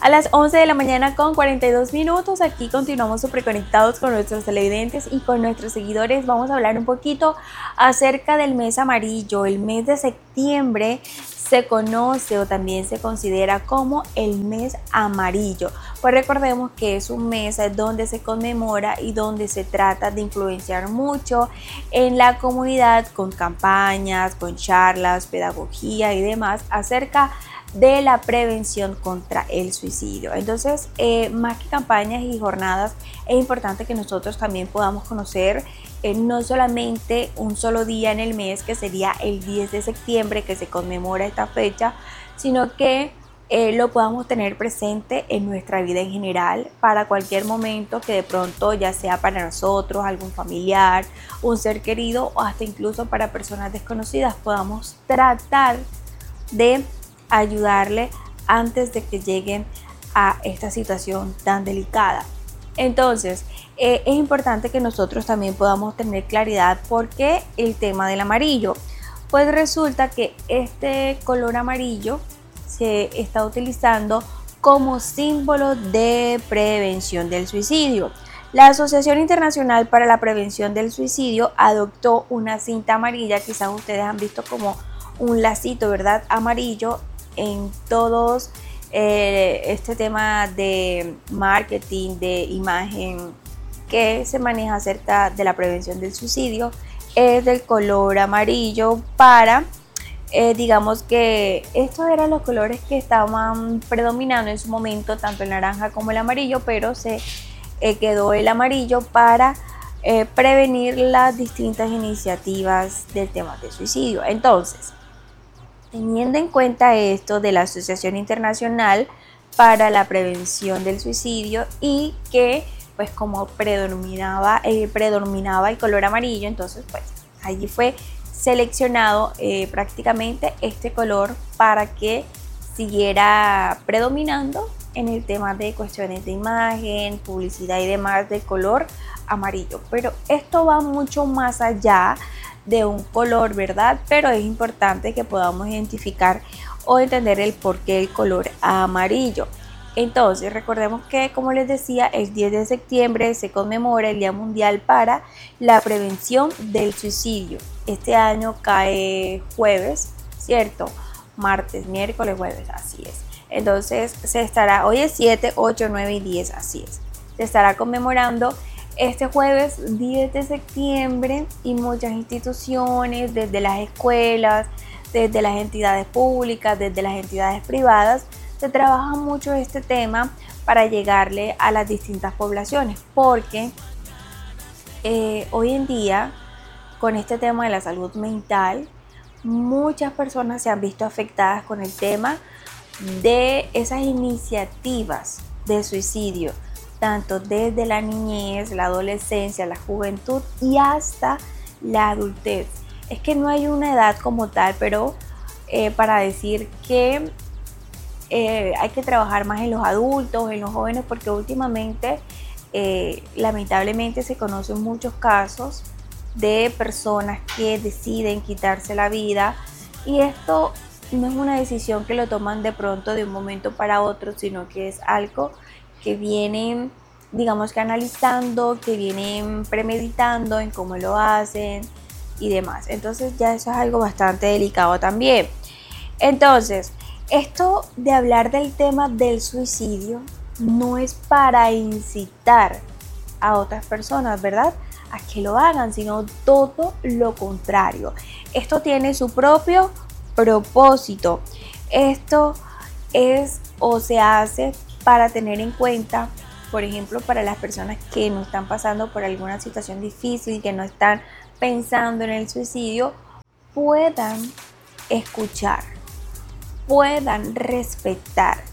A las 11 de la mañana con 42 minutos, aquí continuamos súper conectados con nuestros televidentes y con nuestros seguidores. Vamos a hablar un poquito acerca del mes amarillo. El mes de septiembre se conoce o también se considera como el mes amarillo. Pues recordemos que es un mes donde se conmemora y donde se trata de influenciar mucho en la comunidad con campañas, con charlas, pedagogía y demás acerca de la prevención contra el suicidio. Entonces, más que campañas y jornadas, es importante que nosotros también podamos conocer no solamente un solo día en el mes, que sería el 10 de septiembre, que se conmemora esta fecha, sino que lo podamos tener presente en nuestra vida en general, para cualquier momento que de pronto ya sea para nosotros, algún familiar, un ser querido o hasta incluso para personas desconocidas, podamos tratar de ayudarle antes de que lleguen a esta situación tan delicada. Entonces, es importante que nosotros también podamos tener claridad por qué el tema del amarillo. Pues resulta que este color amarillo se está utilizando como símbolo de prevención del suicidio. La Asociación Internacional para la Prevención del Suicidio adoptó una cinta amarilla, quizás ustedes han visto como un lacito, ¿verdad?, amarillo en todos este tema de marketing, de imagen que se maneja acerca de la prevención del suicidio, es del color amarillo para, digamos que estos eran los colores que estaban predominando en su momento, tanto el naranja como el amarillo, pero se quedó el amarillo para prevenir las distintas iniciativas del tema del suicidio. Entonces, teniendo en cuenta esto de la Asociación Internacional para la Prevención del Suicidio y que pues como predominaba el color amarillo, entonces pues allí fue seleccionado prácticamente este color para que siguiera predominando en el tema de cuestiones de imagen, publicidad y demás del color amarillo. Pero esto va mucho más allá de un color, ¿verdad? Pero es importante que podamos identificar o entender el porqué del color amarillo. Entonces, recordemos que, como les decía, el 10 de septiembre se conmemora el Día Mundial para la Prevención del Suicidio. Este año cae jueves, ¿cierto? Martes, miércoles, jueves, así es. Entonces, hoy es 7, 8, 9 y 10, así es. Se estará conmemorando este jueves 10 de septiembre y muchas instituciones, desde las escuelas, desde las entidades públicas, desde las entidades privadas, se trabaja mucho este tema para llegarle a las distintas poblaciones, porque hoy en día, con este tema de la salud mental, muchas personas se han visto afectadas con el tema de esas iniciativas de suicidio, tanto desde la niñez, la adolescencia, la juventud y hasta la adultez. Es que no hay una edad como tal, pero para decir que hay que trabajar más en los adultos, en los jóvenes, porque últimamente lamentablemente se conocen muchos casos de personas que deciden quitarse la vida, y esto no es una decisión que lo toman de pronto de un momento para otro, sino que es algo que vienen, digamos que analizando, que vienen premeditando en cómo lo hacen y demás. Entonces ya eso es algo bastante delicado también. Entonces, esto de hablar del tema del suicidio no es para incitar a otras personas, ¿verdad?, a que lo hagan, sino todo lo contrario. Esto tiene su propio propósito. Esto es o se hace para tener en cuenta, por ejemplo, para las personas que no están pasando por alguna situación difícil, que no están pensando en el suicidio, puedan escuchar, puedan respetar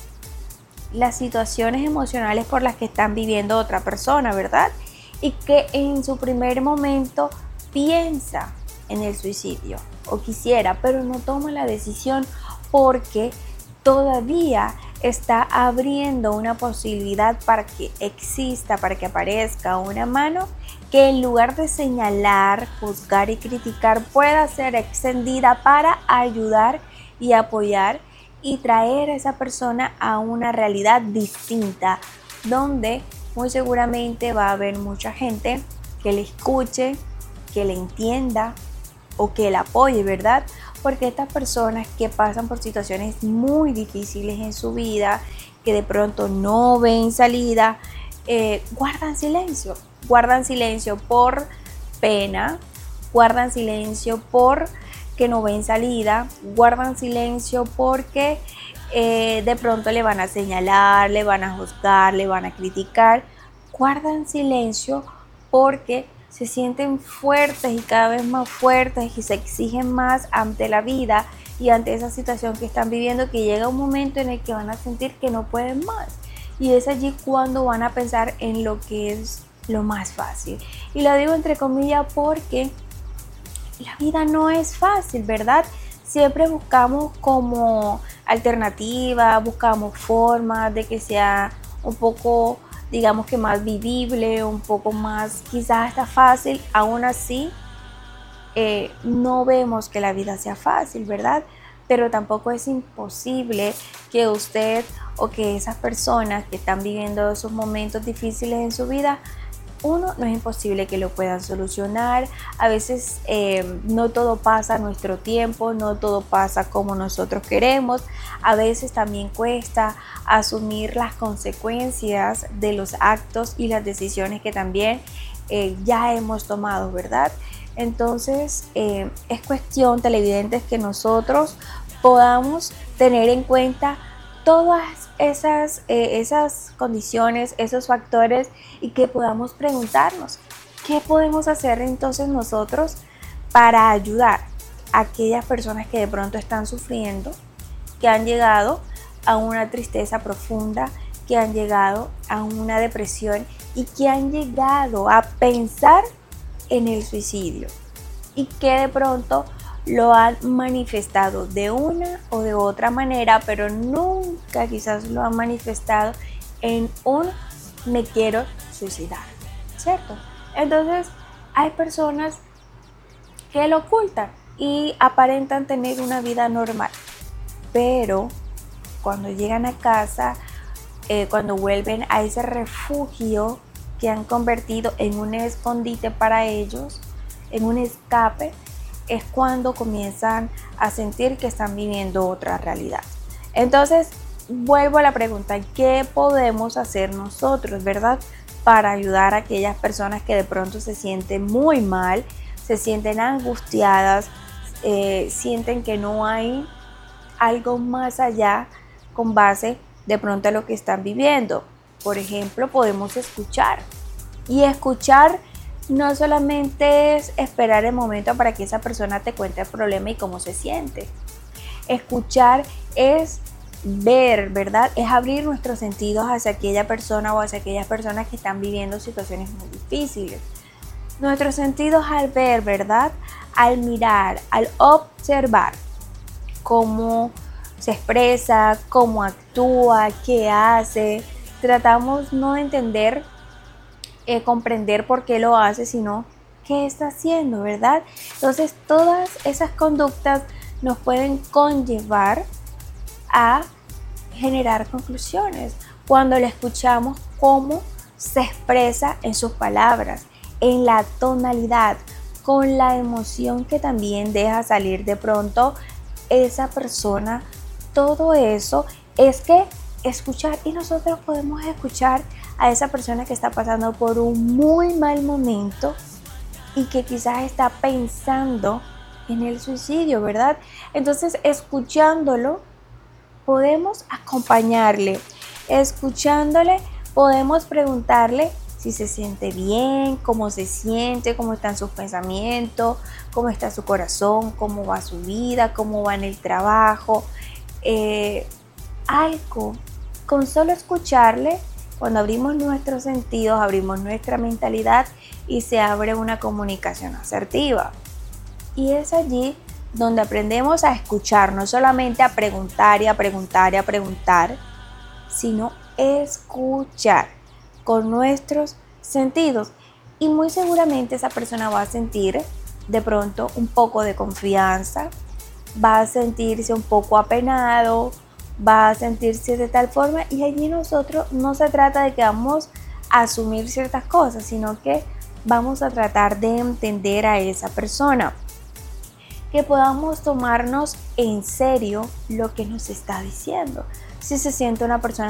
las situaciones emocionales por las que están viviendo otra persona, ¿verdad? Y que en su primer momento piensa en el suicidio o quisiera, pero no toma la decisión porque todavía está abriendo una posibilidad para que exista, para que aparezca una mano que en lugar de señalar, juzgar y criticar pueda ser extendida para ayudar y apoyar y traer a esa persona a una realidad distinta, donde muy seguramente va a haber mucha gente que le escuche, que le entienda o que la apoye, ¿verdad? Porque estas personas que pasan por situaciones muy difíciles en su vida, que de pronto no ven salida, guardan silencio por pena, guardan silencio por que no ven salida, guardan silencio porque de pronto le van a señalar, le van a juzgar, le van a criticar, guardan silencio porque se sienten fuertes y cada vez más fuertes y se exigen más ante la vida y ante esa situación que están viviendo, que llega un momento en el que van a sentir que no pueden más. Y es allí cuando van a pensar en lo que es lo más fácil. Y lo digo entre comillas porque la vida no es fácil, ¿verdad? Siempre buscamos como alternativa, buscamos formas de que sea un poco, digamos que más vivible, un poco más quizás hasta fácil. Aún así, no vemos que la vida sea fácil, ¿verdad? Pero tampoco es imposible que usted o que esas personas que están viviendo esos momentos difíciles en su vida, uno, no es imposible que lo puedan solucionar. A veces no todo pasa a nuestro tiempo, no todo pasa como nosotros queremos. A veces también cuesta asumir las consecuencias de los actos y las decisiones que también ya hemos tomado, ¿verdad? Entonces es cuestión, televidentes, que nosotros podamos tener en cuenta todas esas condiciones, esos factores, y que podamos preguntarnos qué podemos hacer entonces nosotros para ayudar a aquellas personas que de pronto están sufriendo, que han llegado a una tristeza profunda, que han llegado a una depresión y que han llegado a pensar en el suicidio y que de pronto lo han manifestado de una o de otra manera, pero nunca quizás lo han manifestado en un me quiero suicidar, ¿cierto? Entonces hay personas que lo ocultan y aparentan tener una vida normal, pero cuando llegan a casa, cuando vuelven a ese refugio que han convertido en un escondite para ellos, en un escape, es cuando comienzan a sentir que están viviendo otra realidad. Entonces, vuelvo a la pregunta, ¿qué podemos hacer nosotros, verdad? Para ayudar a aquellas personas que de pronto se sienten muy mal, se sienten angustiadas, sienten que no hay algo más allá con base de pronto a lo que están viviendo. Por ejemplo, podemos escuchar. Y escuchar no solamente es esperar el momento para que esa persona te cuente el problema y cómo se siente. Escuchar es ver, ¿verdad? Es abrir nuestros sentidos hacia aquella persona o hacia aquellas personas que están viviendo situaciones muy difíciles. Nuestros sentidos al ver, ¿verdad? Al mirar, al observar cómo se expresa, cómo actúa, qué hace. Tratamos no de entender, comprender por qué lo hace, sino qué está haciendo, ¿verdad? Entonces todas esas conductas nos pueden conllevar a generar conclusiones cuando le escuchamos cómo se expresa en sus palabras, en la tonalidad, con la emoción que también deja salir de pronto esa persona. Todo eso es que escuchar, y nosotros podemos escuchar a esa persona que está pasando por un muy mal momento y que quizás está pensando en el suicidio, ¿verdad? Entonces, escuchándolo, podemos acompañarle. Escuchándole, podemos preguntarle si se siente bien, cómo se siente, cómo están sus pensamientos, cómo está su corazón, cómo va su vida, cómo va en el trabajo. Algo, con solo escucharle, cuando abrimos nuestros sentidos, abrimos nuestra mentalidad y se abre una comunicación asertiva. Y es allí donde aprendemos a escuchar, no solamente a preguntar y a preguntar y a preguntar, sino escuchar con nuestros sentidos. Y muy seguramente esa persona va a sentir de pronto un poco de confianza, va a sentirse un poco apenado, va a sentirse de tal forma, y allí nosotros no se trata de que vamos a asumir ciertas cosas, sino que vamos a tratar de entender a esa persona, que podamos tomarnos en serio lo que nos está diciendo. Si se siente una persona